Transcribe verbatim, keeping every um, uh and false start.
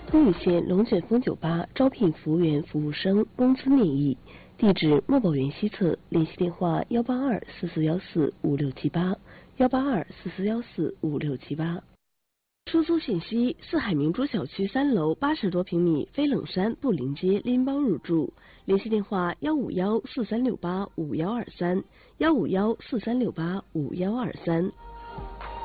通宇县龙卷风酒吧招聘服务员、服务生，工资面议。地址：墨宝园西侧，联系电话：幺八二四四幺四五六七八，幺八二四四幺四五六七八。出租信息：四海明珠小区三楼八十多平米，飞冷山布林街，拎包入住。联系电话：幺五幺四三六八五幺二三，幺五幺四三六八五幺二三。